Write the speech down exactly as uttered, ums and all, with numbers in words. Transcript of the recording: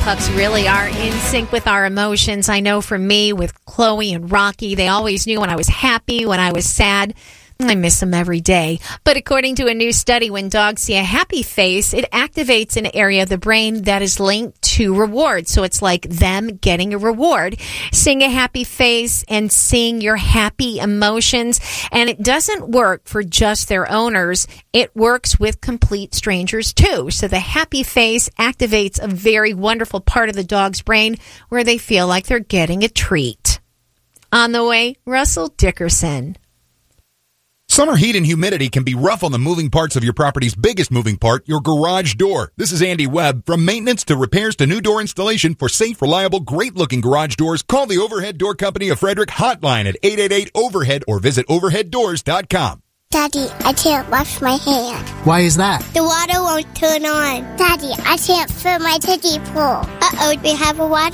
pups really are in sync with our emotions. I know for me, with Chloe and Rocky, they always knew when I was happy, when I was sad. I miss them every day. But according to a new study, when dogs see a happy face, it activates an area of the brain that is linked to reward. So it's like them getting a reward. Seeing a happy face and seeing your happy emotions. And it doesn't work for just their owners. It works with complete strangers too. So the happy face activates a very wonderful part of the dog's brain where they feel like they're getting a treat. On the way, Russell Dickerson. Summer heat and humidity can be rough on the moving parts of your property's biggest moving part, your garage door. This is Andy Webb. From maintenance to repairs to new door installation for safe, reliable, great-looking garage doors, call the Overhead Door Company of Frederick hotline at eight eight eight overhead or visit overhead doors dot com. Daddy, I can't wash my hands. Why is that? The water won't turn on. Daddy, I can't fill my teddy pool. Uh-oh, we have a water